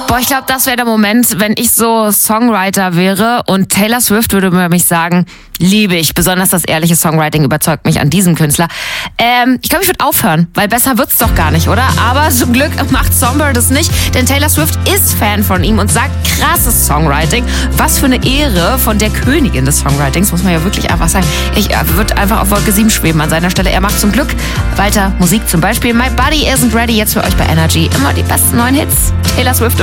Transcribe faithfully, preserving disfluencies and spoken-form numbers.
Boah, ich glaube, das wäre der Moment, wenn ich so Songwriter wäre und Taylor Swift würde über mich sagen, liebe ich. Besonders das ehrliche Songwriting überzeugt mich an diesem Künstler. Ähm, ich glaube, ich würde aufhören, weil besser wird's doch gar nicht, oder? Aber zum Glück macht Songbird es nicht, denn Taylor Swift ist Fan von ihm und sagt, krasses Songwriting. Was für eine Ehre von der Königin des Songwritings, muss man ja wirklich einfach sagen. Ich äh, würde einfach auf Wolke sieben schweben an seiner Stelle. Er macht zum Glück weiter Musik, zum Beispiel My Body Isn't Ready, jetzt für euch bei Energy. Immer die besten neuen Hits. Taylor Swift im